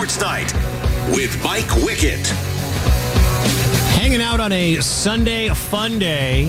Sports Night with Mike Wickett. Hanging out on a Sunday fun day.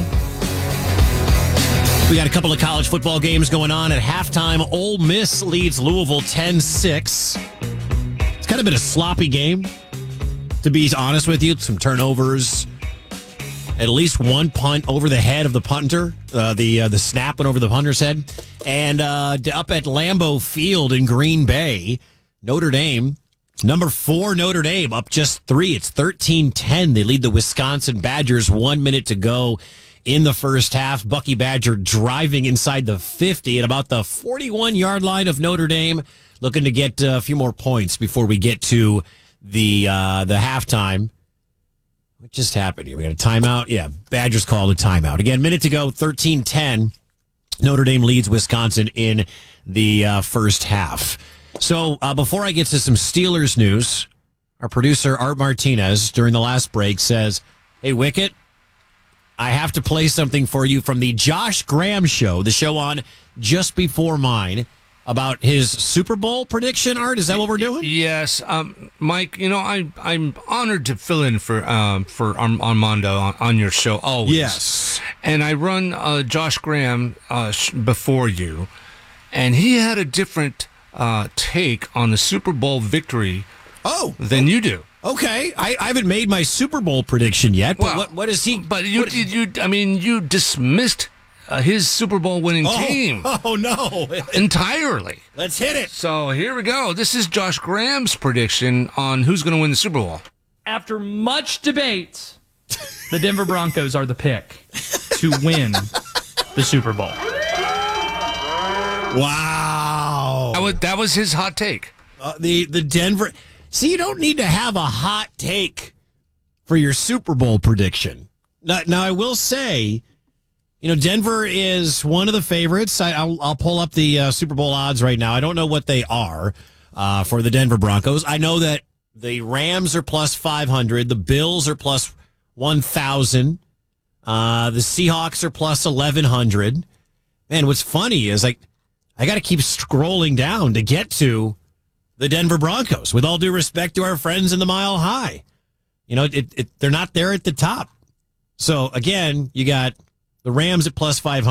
We got a couple of college football games going on at halftime. Ole Miss leads Louisville 10-6. It's kind of been a sloppy game, to be honest with you. Some turnovers. At least one punt over the head of the punter. The snap went over the punter's head. And up at Lambeau Field in Green Bay, Notre Dame, number 4 Notre Dame, up just 3. It's 13-10. They lead the Wisconsin Badgers. 1 minute to go in the first half. Bucky Badger driving inside the 50 at about the 41-yard line of Notre Dame, looking to get a few more points before we get to the halftime. What just happened here? We got a timeout? Yeah, Badgers called a timeout. Again, minute to go, 13-10. Notre Dame leads Wisconsin in the first half. So before I get to some Steelers news, our producer, Art Martinez, during the last break says, "Hey, Wicket, I have to play something for you from the Josh Graham show, the show on just before mine, about his Super Bowl prediction." Art, is that what we're doing? Yes, Mike. You know, I'm honored to fill in for Armando on your show always. Yes, and I run Josh Graham before you, and he had a different take on the Super Bowl victory than you do. Okay, I haven't made my Super Bowl prediction yet. But Well, what is he? But you dismissed his Super Bowl winning team. Oh no! Entirely. Let's hit it. So here we go. This is Josh Graham's prediction on who's going to win the Super Bowl. After much debate, the Denver Broncos are the pick to win the Super Bowl. Wow. That was his hot take. The Denver. See, you don't need to have a hot take for your Super Bowl prediction. Now I will say, Denver is one of the favorites. I'll pull up the Super Bowl odds right now. I don't know what they are for the Denver Broncos. I know that the Rams are plus 500. The Bills are plus 1,000. The Seahawks are plus 1,100. Man, what's funny is I got to keep scrolling down to get to the Denver Broncos, with all due respect to our friends in the Mile High. They're not there at the top. So, again, you got the Rams at plus 500.